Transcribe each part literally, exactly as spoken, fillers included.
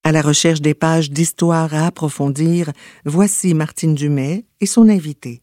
À la recherche des pages d'histoire à approfondir, voici Martine Dumais et son invité.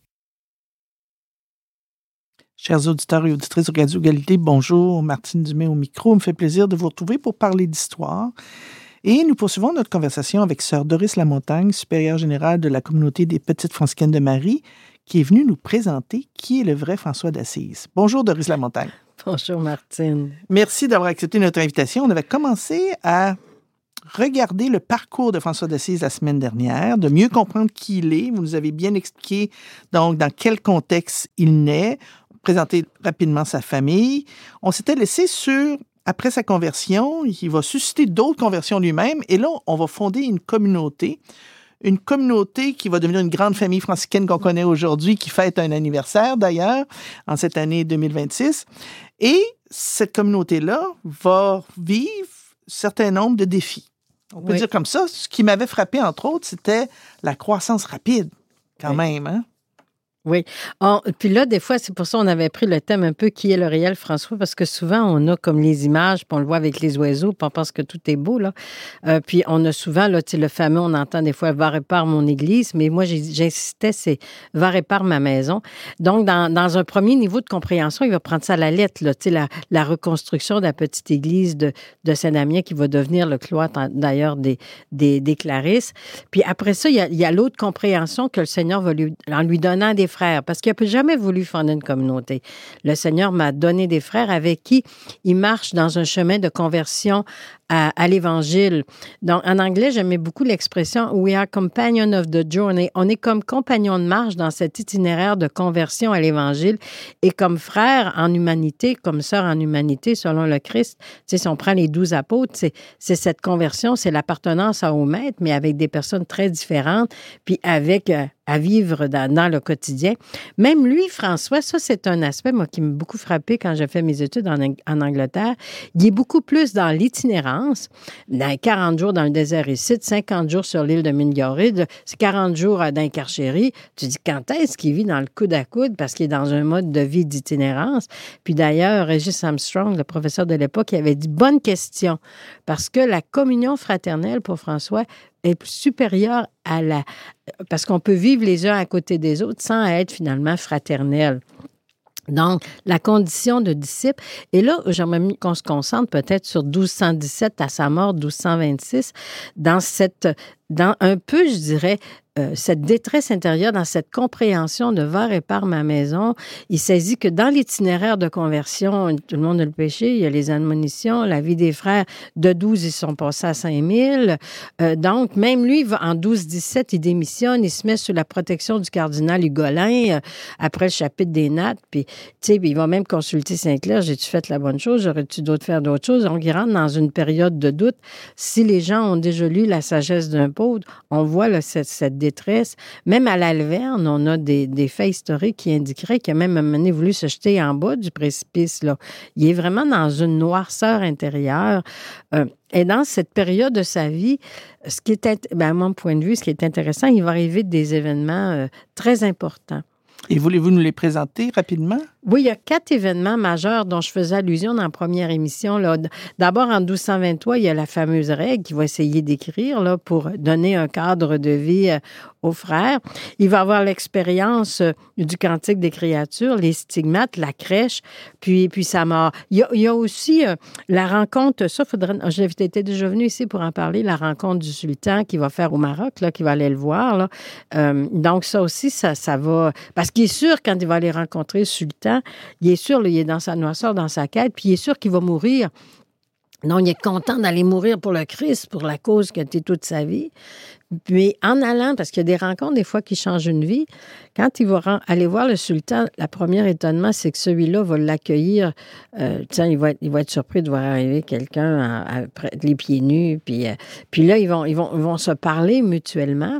Chers auditeurs et auditrices de Radio Égalité, bonjour, Martine Dumais au micro. Il me fait plaisir de vous retrouver pour parler d'histoire. Et nous poursuivons notre conversation avec sœur Doris Lamontagne, supérieure générale de la communauté des Petites Franciscaines de Marie, qui est venue nous présenter qui est le vrai François d'Assise. Bonjour Doris Lamontagne. Bonjour Martine. Merci d'avoir accepté notre invitation. On avait commencé à regarder le parcours de François d'Assise la semaine dernière, de mieux comprendre qui il est. Vous nous avez bien expliqué donc dans quel contexte il naît, présenter rapidement sa famille. On s'était laissé sur, après sa conversion, il va susciter d'autres conversions lui-même, et là, on va fonder une communauté, une communauté qui va devenir une grande famille franciscaine qu'on connaît aujourd'hui, qui fête un anniversaire d'ailleurs, en cette année deux mille vingt-six. Et cette communauté-là va vivre un certain nombre de défis. On peut oui. dire comme ça. Ce qui m'avait frappé, entre autres, c'était la croissance rapide, quand oui. même, hein? Oui. On, puis là, des fois, c'est pour ça qu'on avait pris le thème un peu qui est le réel François, parce que souvent, on a comme les images, puis on le voit avec les oiseaux, puis on pense que tout est beau, là. Euh, puis on a souvent, là, tu sais, le fameux, on entend des fois « va répare mon église », mais moi, j'insistais, c'est « va répare ma maison ». Donc, dans, dans un premier niveau de compréhension, il va prendre ça à la lettre, là, tu sais, la, la reconstruction de la petite église de, de Saint-Damien qui va devenir le cloître, d'ailleurs, des, des, des Clarisses. Puis après ça, il y a, il y a l'autre compréhension que le Seigneur va lui, en lui donnant des frères, parce qu'il n'a jamais voulu fonder une communauté. Le Seigneur m'a donné des frères avec qui il marche dans un chemin de conversion à, à l'Évangile. Donc, en anglais, j'aimais beaucoup l'expression « We are companion of the journey ». On est comme compagnons de marche dans cet itinéraire de conversion à l'Évangile et comme frères en humanité, comme sœurs en humanité, selon le Christ. Tu sais, si on prend les douze apôtres, c'est, c'est cette conversion, c'est l'appartenance au Maître, mais avec des personnes très différentes, puis avec... Euh, à vivre dans, dans le quotidien. Même lui, François, ça, c'est un aspect, moi, qui m'a beaucoup frappé quand j'ai fait mes études en, en Angleterre. Il est beaucoup plus dans l'itinérance, dans quarante jours dans le désert ici, cinquante jours sur l'île de Mingaré, c'est quarante jours dans les Carchéries. Tu dis, quand est-ce qu'il vit dans le coude à coude parce qu'il est dans un mode de vie d'itinérance? Puis d'ailleurs, Régis Armstrong, le professeur de l'époque, il avait dit, bonne question, parce que la communion fraternelle, pour François, est supérieure à la... Parce qu'on peut vivre les uns à côté des autres sans être finalement fraternel. Donc, la condition de disciple. Et là, j'aimerais qu'on se concentre peut-être sur douze cent dix-sept à sa mort, douze cent vingt-six, dans cette... dans un peu, je dirais, euh, cette détresse intérieure, dans cette compréhension de « va répare ma maison », il saisit que dans l'itinéraire de conversion, tout le monde a le péché, il y a les admonitions, la vie des frères, de douze, ils sont passés à cinq mille. Euh, donc, même lui, en douze dix-sept, il démissionne, il se met sous la protection du cardinal Hugolin, euh, après le chapitre des Nattes, puis, tu sais, il va même consulter Saint-Clair, « J'ai-tu fait la bonne chose? J'aurais-tu d'autres faire d'autres choses? » Donc, il rentre dans une période de doute. Si les gens ont déjà lu La sagesse d'un pauvre, on voit là, cette, cette détresse. Même à l'Alverne, on a des, des faits historiques qui indiqueraient qu'il a même un moment donné voulu se jeter en bas du précipice. Là. Il est vraiment dans une noirceur intérieure. Euh, et dans cette période de sa vie, ce qui est, ben, à mon point de vue, ce qui est intéressant, il va arriver des événements euh, très importants. Et voulez-vous nous les présenter rapidement? Oui, il y a quatre événements majeurs dont je faisais allusion dans la première émission. Là. D'abord, en douze cent vingt-trois, il y a la fameuse règle qu'il va essayer d'écrire là, pour donner un cadre de vie euh, aux frères. Il va avoir l'expérience euh, du Cantique des créatures, les stigmates, la crèche, puis, puis sa mort. Il y a, il y a aussi euh, la rencontre, ça, faudrait, j'étais déjà venu ici pour en parler, la rencontre du sultan qu'il va faire au Maroc, là, qu'il va aller le voir. Là. Euh, donc, ça aussi, ça, ça va... Parce qu'il est sûr, quand il va aller rencontrer le sultan, il est sûr, là, il est dans sa noirceur, dans sa quête, puis il est sûr qu'il va mourir. Donc, il est content d'aller mourir pour le Christ, pour la cause qui a été toute sa vie. Puis, en allant, parce qu'il y a des rencontres, des fois, qui changent une vie, quand il va aller voir le sultan, le premier étonnement, c'est que celui-là va l'accueillir. Euh, tiens, il va, être, il va être surpris de voir arriver quelqu'un à, à, les pieds nus. Puis, euh, puis là, ils vont, ils, vont, ils vont se parler mutuellement.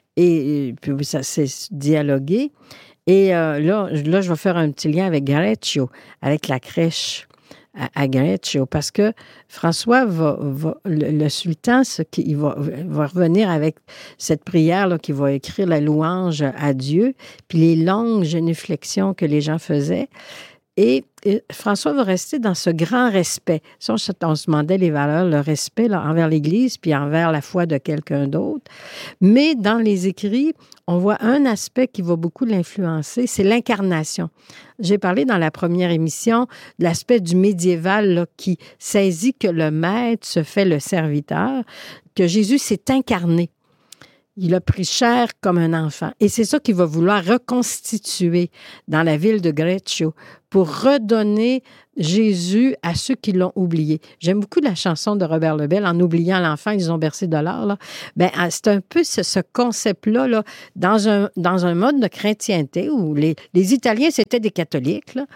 Et, et puis, ça s'est dialogué. Et euh, là, là, je vais faire un petit lien avec Gareccio, avec la crèche à, à Gareccio, parce que François va, va le, le sultan, ce qui, il va, va revenir avec cette prière là, qui va écrire la louange à Dieu, puis les longues génuflexions que les gens faisaient. Et, et François va rester dans ce grand respect. Ça, on, on se demandait les valeurs, le respect là, envers l'Église puis envers la foi de quelqu'un d'autre. Mais dans les écrits, on voit un aspect qui va beaucoup l'influencer, c'est l'incarnation. J'ai parlé dans la première émission de l'aspect du médiéval là, qui saisit que le maître se fait le serviteur, que Jésus s'est incarné. Il a pris chair comme un enfant. Et c'est ça qu'il va vouloir reconstituer dans la ville de Greccio pour redonner Jésus à ceux qui l'ont oublié. J'aime beaucoup la chanson de Robert Lebel, « En oubliant l'enfant, ils ont bercé de l'or ». Là. Ben, c'est un peu ce, ce concept-là là, dans, un, dans un mode de chrétienté où les, les Italiens, c'était des catholiques, là,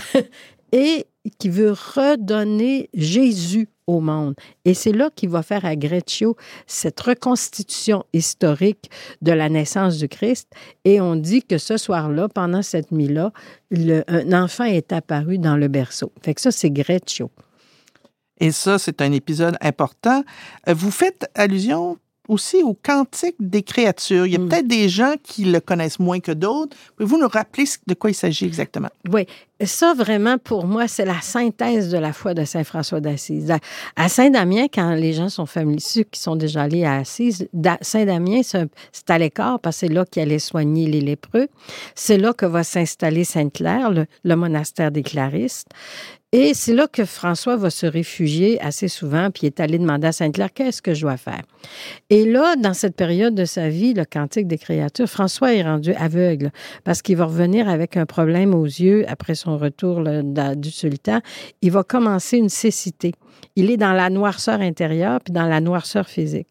et qui veut redonner Jésus au monde. Et c'est là qu'il va faire à Greccio cette reconstitution historique de la naissance du Christ. Et on dit que ce soir-là, pendant cette nuit-là, le, un enfant est apparu dans le berceau. Fait que ça, c'est Greccio. Et ça, c'est un épisode important. Vous faites allusion aussi au Cantique des créatures. Il y a mmh. peut-être des gens qui le connaissent moins que d'autres. Pouvez-vous nous rappeler de quoi il s'agit exactement? Oui. Ça, vraiment, pour moi, c'est la synthèse de la foi de Saint François d'Assise. À Saint-Damien, quand les gens sont familiers, ceux qui sont déjà allés à Assise, Saint-Damien, c'est à l'écart parce que c'est là qu'il allait soigner les lépreux. C'est là que va s'installer Sainte-Claire, le, le monastère des Claristes. Et c'est là que François va se réfugier assez souvent, puis il est allé demander à Sainte-Claire, qu'est-ce que je dois faire? Et là, dans cette période de sa vie, le Cantique des créatures, François est rendu aveugle parce qu'il va revenir avec un problème aux yeux après son retour là, du sultan. Il va commencer une cécité. Il est dans la noirceur intérieure puis dans la noirceur physique.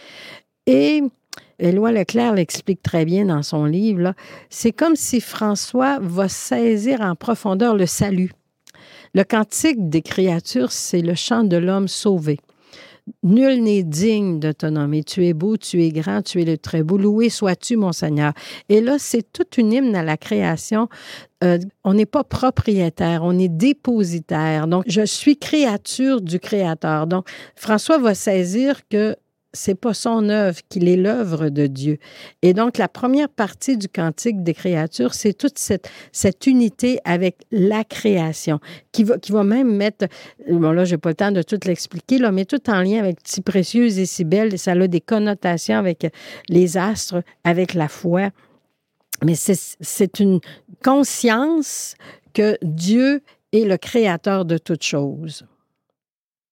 Et Éloi Leclerc l'explique très bien dans son livre, là, c'est comme si François va saisir en profondeur le salut. Le Cantique des créatures, c'est le chant de l'homme sauvé. Nul n'est digne de ton nom. Et tu es beau, tu es grand, tu es le très beau. Loué sois-tu, mon Seigneur. Et là, c'est toute une hymne à la création. Euh, on n'est pas propriétaire, on est dépositaire. Donc, je suis créature du Créateur. Donc, François va saisir que c'est pas son œuvre, qu'il est l'œuvre de Dieu. Et donc, la première partie du Cantique des créatures, c'est toute cette, cette unité avec la création, qui va, qui va même mettre, bon là, j'ai pas le temps de tout l'expliquer, là, mais tout en lien avec si précieuse et si belle, et ça a des connotations avec les astres, avec la foi. Mais c'est, c'est une conscience que Dieu est le créateur de toutes choses.